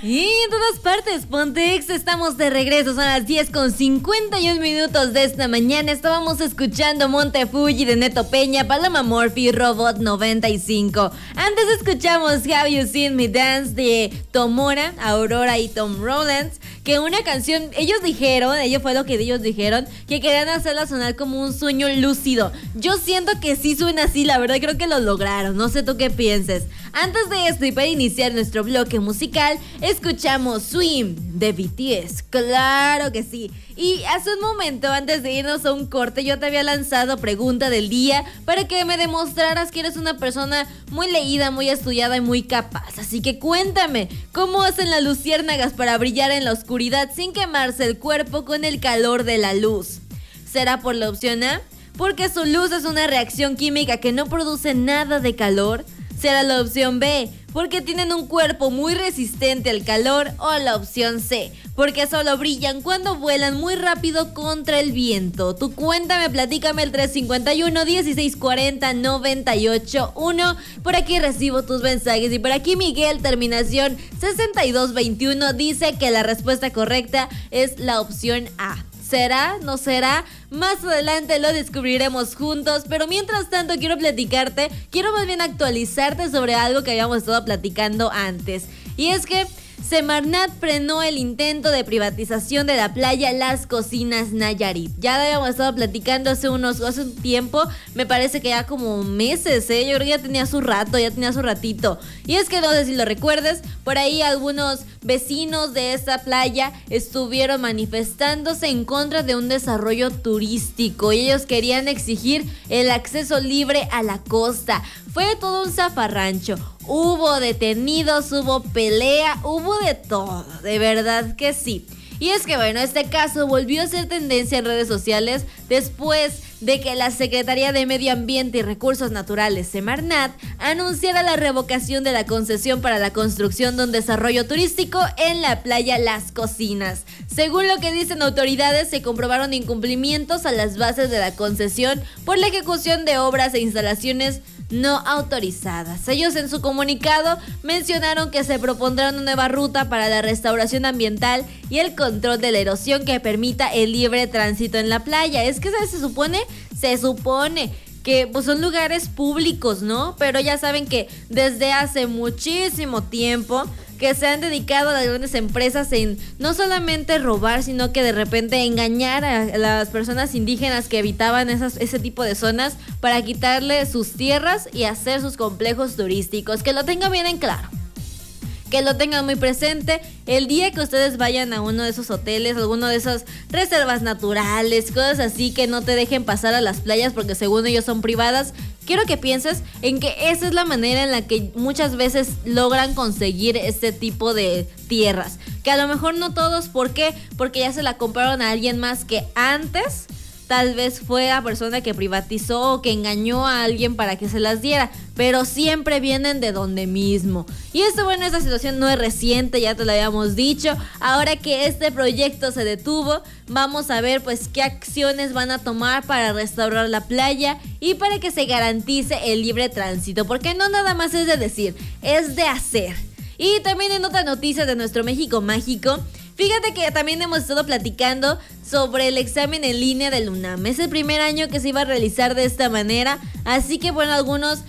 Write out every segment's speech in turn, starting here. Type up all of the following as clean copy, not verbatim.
Y en todas partes, Pontex, estamos de regreso, son las 10:51 de esta mañana. Estábamos escuchando Monte Fuji de Neto Peña, Paloma Murphy, Robot 95. Antes escuchamos Have You Seen Me Dance de Tomora, Aurora y Tom Rowlands, que una canción, fue lo que ellos dijeron, que querían hacerla sonar como un sueño lúcido. Yo siento que sí suena así, la verdad creo que lo lograron, no sé tú qué pienses. Antes de esto y para iniciar nuestro bloque musical, escuchamos Swim de BTS, claro que sí. Y hace un momento, antes de irnos a un corte, yo te había lanzado pregunta del día para que me demostraras que eres una persona muy leída, muy estudiada y muy capaz. Así que cuéntame, ¿cómo hacen las luciérnagas para brillar en la oscuridad sin quemarse el cuerpo con el calor de la luz? ¿Será por la opción A? Porque su luz es una reacción química que no produce nada de calor. ¿Será la opción B? Porque tienen un cuerpo muy resistente al calor. O la opción C, porque solo brillan cuando vuelan muy rápido contra el viento. Tú cuéntame, platícame el 351-1640-981. Por aquí recibo tus mensajes. Y por aquí Miguel, terminación 6221, dice que la respuesta correcta es la opción A. ¿Será? ¿No será? Más adelante lo descubriremos juntos, pero mientras tanto quiero más bien actualizarte sobre algo que habíamos estado platicando antes. Y es que Semarnat frenó el intento de privatización de la playa Las Cocinas Nayarit. Ya lo habíamos estado platicando hace un tiempo, me parece que ya como meses, yo creo que ya tenía su ratito. Y es que no sé si lo recuerdes, por ahí algunos vecinos de esta playa estuvieron manifestándose en contra de un desarrollo turístico y ellos querían exigir el acceso libre a la costa. Fue todo un zafarrancho. Hubo detenidos, hubo pelea, hubo de todo, de verdad que sí. Y es que bueno, este caso volvió a ser tendencia en redes sociales después de que la Secretaría de Medio Ambiente y Recursos Naturales, Semarnat, anunciara la revocación de la concesión para la construcción de un desarrollo turístico en la playa Las Cocinas. Según lo que dicen autoridades, se comprobaron incumplimientos a las bases de la concesión por la ejecución de obras e instalaciones no autorizadas. Ellos en su comunicado mencionaron que se propondrá una nueva ruta para la restauración ambiental y el control de la erosión que permita el libre tránsito en la playa. Es que se supone que pues son lugares públicos, ¿no? Pero ya saben que desde hace muchísimo tiempo que se han dedicado a las grandes empresas en no solamente robar, sino que de repente engañar a las personas indígenas que habitaban ese tipo de zonas para quitarle sus tierras y hacer sus complejos turísticos. Que lo tengan bien en claro, que lo tengan muy presente. El día que ustedes vayan a uno de esos hoteles, alguno de esas reservas naturales, cosas así que no te dejen pasar a las playas porque según ellos son privadas, quiero que pienses en que esa es la manera en la que muchas veces logran conseguir este tipo de tierras. Que a lo mejor no todos, ¿por qué? Porque ya se la compraron a alguien más que antes tal vez fue la persona que privatizó o que engañó a alguien para que se las diera, pero siempre vienen de donde mismo. Y esta situación no es reciente, ya te lo habíamos dicho. Ahora que este proyecto se detuvo, vamos a ver pues qué acciones van a tomar para restaurar la playa y para que se garantice el libre tránsito, porque no nada más es de decir, es de hacer. Y también en otras noticias de nuestro México mágico, fíjate que también hemos estado platicando sobre el examen en línea del UNAM. Es el primer año que se iba a realizar de esta manera, así que bueno, algunos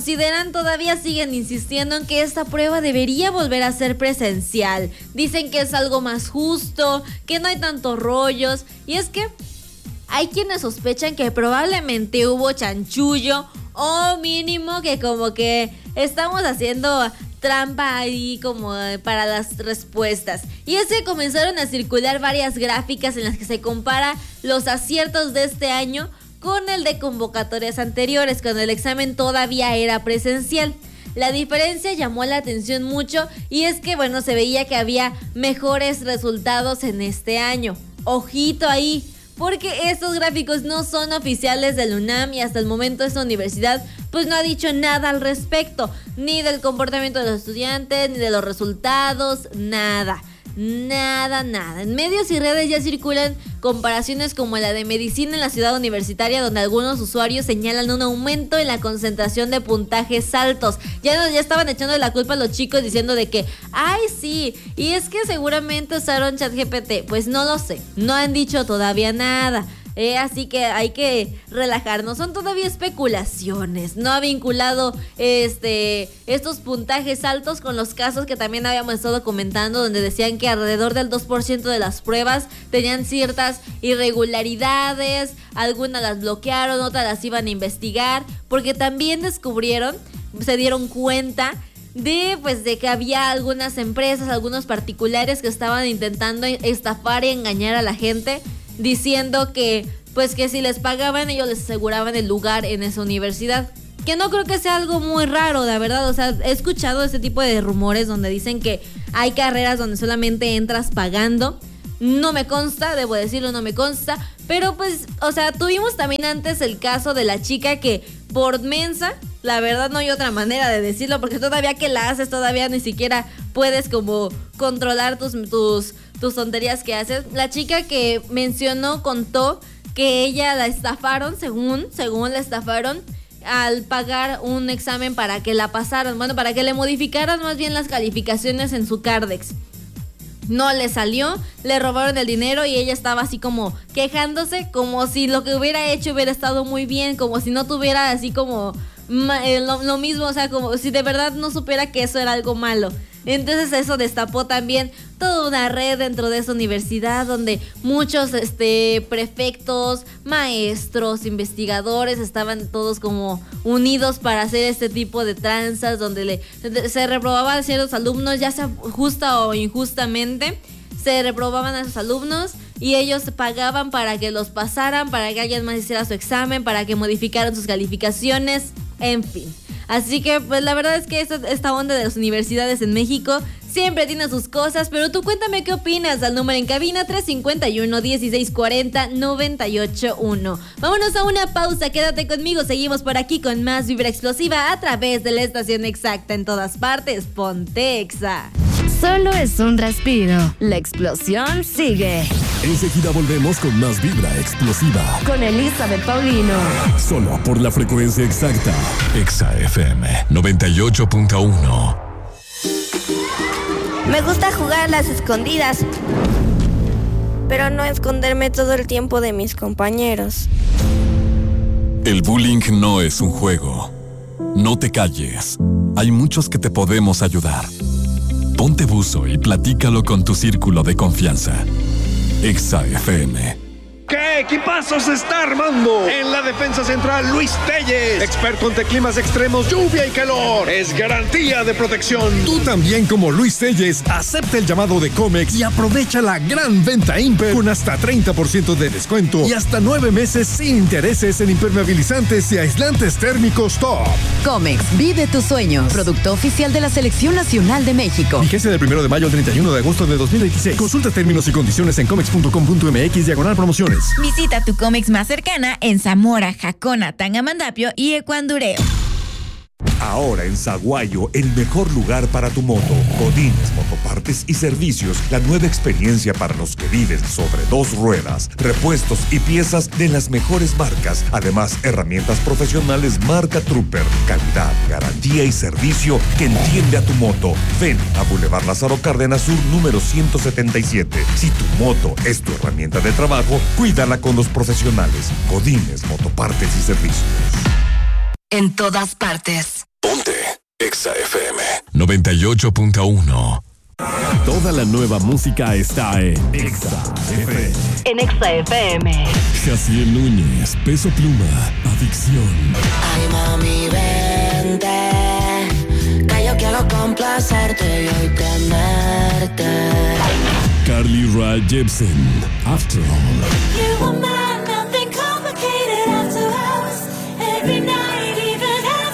siguen insistiendo en que esta prueba debería volver a ser presencial. Dicen que es algo más justo, que no hay tantos rollos, y es que hay quienes sospechan que probablemente hubo chanchullo o mínimo que como que estamos haciendo trampa ahí como para las respuestas. Y es que comenzaron a circular varias gráficas en las que se compara los aciertos de este año con el de convocatorias anteriores, cuando el examen todavía era presencial. La diferencia llamó la atención mucho y es que se veía que había mejores resultados en este año. Ojito ahí, porque estos gráficos no son oficiales del UNAM y hasta el momento esta universidad pues no ha dicho nada al respecto, ni del comportamiento de los estudiantes, ni de los resultados, nada. En medios y redes ya circulan comparaciones como la de medicina en la ciudad universitaria, donde algunos usuarios señalan un aumento en la concentración de puntajes altos. Ya estaban echando la culpa a los chicos diciendo de que, ay sí, y es que seguramente usaron ChatGPT. Pues no lo sé, no han dicho todavía nada. Así que hay que relajarnos. Son todavía especulaciones. No ha vinculado estos puntajes altos con los casos que también habíamos estado comentando, donde decían que alrededor del 2% de las pruebas tenían ciertas irregularidades. Algunas las bloquearon, otras las iban a investigar, porque también se dieron cuenta de que había algunas empresas, algunos particulares que estaban intentando estafar y engañar a la gente, diciendo que si les pagaban, ellos les aseguraban el lugar en esa universidad. Que no creo que sea algo muy raro, la verdad. O sea, he escuchado este tipo de rumores donde dicen que hay carreras donde solamente entras pagando. No me consta, debo decirlo, no me consta. Pero tuvimos también antes el caso de la chica que por mensa, la verdad no hay otra manera de decirlo, porque todavía que la haces, todavía ni siquiera puedes como controlar tus tonterías que haces. La chica que contó que ella la estafaron, según la estafaron, al pagar un examen para que la pasaran, para que le modificaran más bien las calificaciones en su Cardex. No le salió, le robaron el dinero y ella estaba así como quejándose, como si lo que hubiera hecho hubiera estado muy bien, como si no tuviera así como lo mismo, o sea, como si de verdad no supiera que eso era algo malo. Entonces eso destapó también toda una red dentro de esa universidad, donde muchos prefectos, maestros, investigadores estaban todos como unidos para hacer este tipo de tranzas, donde se reprobaban a ciertos alumnos, ya sea justa o injustamente. Se reprobaban a esos alumnos y ellos pagaban para que los pasaran, para que alguien más hiciera su examen, para que modificaran sus calificaciones, en fin. Así que la verdad es que esta onda de las universidades en México siempre tiene sus cosas, pero tú cuéntame qué opinas al número en cabina 351-1640-981. Vámonos a una pausa, quédate conmigo, seguimos por aquí con más Vibra Explosiva a través de la estación exacta en todas partes, Ponte Exa. Solo es un respiro, la explosión sigue. Enseguida volvemos con más Vibra Explosiva con Elizabeth Paulino. Solo por la frecuencia exacta. Exa FM 98.1. Me gusta jugar a las escondidas, pero no esconderme todo el tiempo de mis compañeros. El bullying no es un juego. No te calles. Hay muchos que te podemos ayudar. Ponte buzo y platícalo con tu círculo de confianza. Exa FM. ¿Qué equipazo se está armando? En la defensa central, Luis Telles, experto ante climas extremos, lluvia y calor. Es garantía de protección. Tú también, como Luis Telles, acepta el llamado de Comex y aprovecha la gran venta Imper con hasta 30% de descuento y hasta 9 meses sin intereses en impermeabilizantes y aislantes térmicos top. Comex, vive tus sueños. Producto oficial de la Selección Nacional de México. Vigencia del 1 de mayo al 31 de agosto de 2026. Consulta términos y condiciones en comex.com.mx/promociones. Visita tu Comex más cercana en Zamora, Jacona, Tangamandapio y Ecuandureo. Ahora en Saguayo, el mejor lugar para tu moto. Godínez Motopartes y Servicios, la nueva experiencia para los que viven sobre dos ruedas. Repuestos y piezas de las mejores marcas. Además, herramientas profesionales marca Trooper. Calidad, garantía y servicio que entiende a tu moto. Ven a Boulevard Lázaro Cárdenas Sur, número 177. Si tu moto es tu herramienta de trabajo, cuídala con los profesionales. Godínez Motopartes y Servicios. En todas partes. Ponte Exa FM 98.1. Toda la nueva música está en Exa FM. En Exa FM. Jaciel Núñez, Peso Pluma, Adicción. Ay, mami, vente, que yo quiero complacerte y hoy tenerte. Carly Rae Jepsen, After All. You want nothing complicated after hours, every night.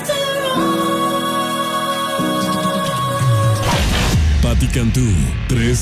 Patti Cantú, 3